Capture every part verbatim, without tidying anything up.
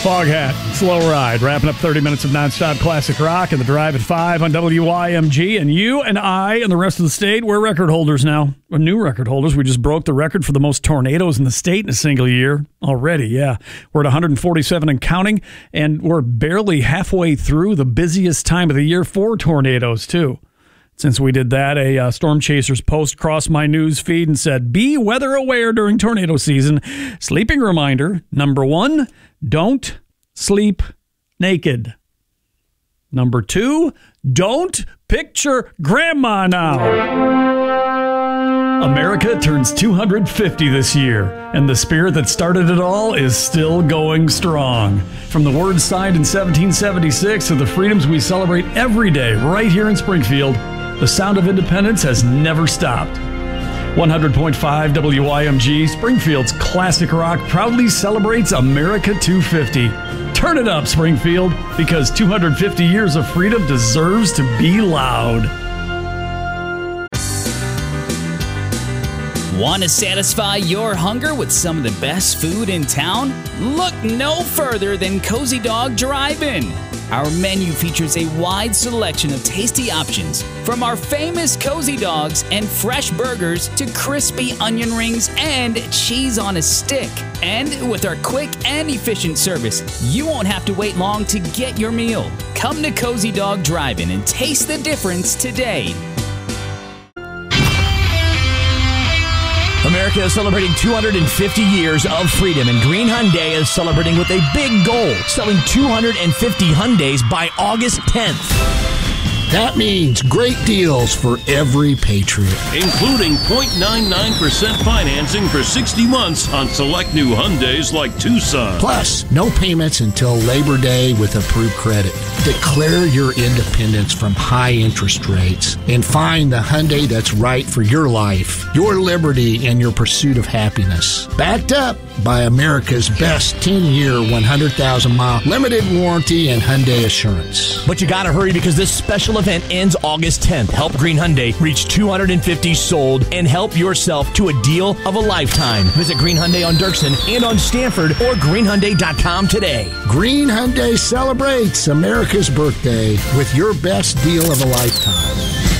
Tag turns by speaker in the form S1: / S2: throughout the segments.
S1: Foghat, Slow Ride, wrapping up thirty minutes of nonstop classic rock and the drive at five on W Y M G. And you and I and the rest of the state, we're record holders now. We're new record holders. We just broke the record for the most tornadoes in the state in a single year already, yeah. We're at one hundred forty-seven and counting, and we're barely halfway through the busiest time of the year for tornadoes, too. Since we did that, a uh, Storm Chasers post crossed my news feed and said, be weather aware during tornado season. Sleeping reminder, number one, don't sleep naked. Number two, don't picture grandma now. America turns two hundred fifty this year, and the spirit that started it all is still going strong. From the words signed in seventeen seventy-six to the freedoms we celebrate every day right here in Springfield, the sound of independence has never stopped. one hundred point five W Y M G, Springfield's classic rock, proudly celebrates America two fifty. Turn it up, Springfield, because two hundred fifty years of freedom deserves to be loud.
S2: Want to satisfy your hunger with some of the best food in town? Look no further than Cozy Dog Drive-In. Our menu features a wide selection of tasty options, from our famous Cozy Dogs and fresh burgers to crispy onion rings and cheese on a stick. And with our quick and efficient service, you won't have to wait long to get your meal. Come to Cozy Dog Drive-In and taste the difference today.
S3: America is celebrating two hundred fifty years of freedom, and Green Hyundai is celebrating with a big goal, selling two hundred fifty Hyundais by August tenth.
S4: That means great deals for every Patriot.
S5: Including zero point nine nine percent financing for sixty months on select new Hyundais like Tucson.
S4: Plus, no payments until Labor Day with approved credit. Declare your independence from high interest rates and find the Hyundai that's right for your life, your liberty, and your pursuit of happiness. Backed up by America's best ten-year, one hundred thousand mile limited warranty and Hyundai Assurance.
S3: But you gotta hurry because this special event ends August tenth. Help Green Hyundai reach two hundred fifty sold and help yourself to a deal of a lifetime. Visit Green Hyundai on Dirksen and on Stanford or green hyundai dot com today.
S4: Green Hyundai celebrates America's birthday with your best deal of a lifetime.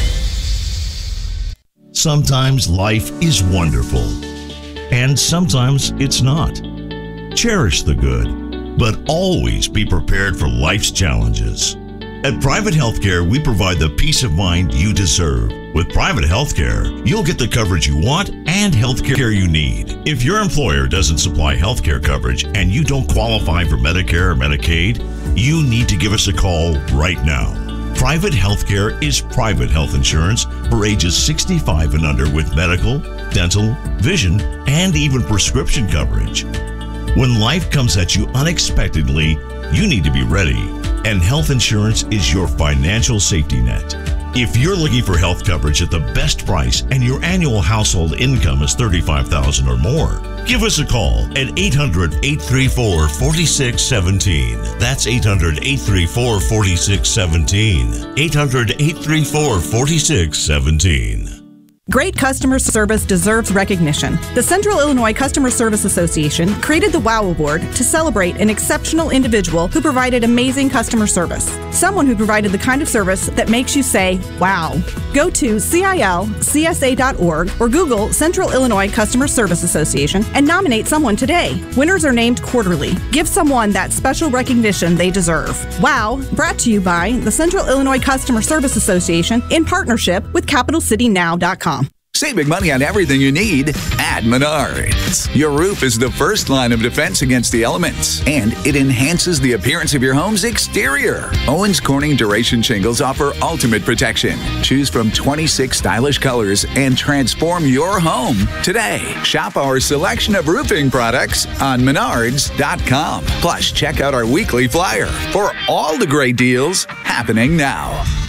S6: Sometimes life is wonderful, and sometimes it's not. Cherish the good, but always be prepared for life's challenges. At Private Healthcare, we provide the peace of mind you deserve. With Private Healthcare, you'll get the coverage you want and healthcare you need. If your employer doesn't supply healthcare coverage and you don't qualify for Medicare or Medicaid, you need to give us a call right now. Private Healthcare is private health insurance for ages sixty-five and under with medical, dental, vision, and even prescription coverage. When life comes at you unexpectedly, you need to be ready. And health insurance is your financial safety net. If you're looking for health coverage at the best price and your annual household income is thirty-five thousand dollars or more, give us a call at eight hundred, eight three four, four six one seven. That's eight hundred, eight three four, four six one seven. eight hundred, eight three four, four six one seven.
S7: Great customer service deserves recognition. The Central Illinois Customer Service Association created the WOW Award to celebrate an exceptional individual who provided amazing customer service. Someone who provided the kind of service that makes you say, wow. Go to C I L C S A dot org or Google Central Illinois Customer Service Association and nominate someone today. Winners are named quarterly. Give someone that special recognition they deserve. WOW, brought to you by the Central Illinois Customer Service Association in partnership with capital city now dot com.
S8: Save big money on everything you need at Menards. Your roof is the first line of defense against the elements, and it enhances the appearance of your home's exterior. Owens Corning Duration Shingles offer ultimate protection. Choose from twenty-six stylish colors and transform your home today. Shop our selection of roofing products on menards dot com. Plus, check out our weekly flyer for all the great deals happening now.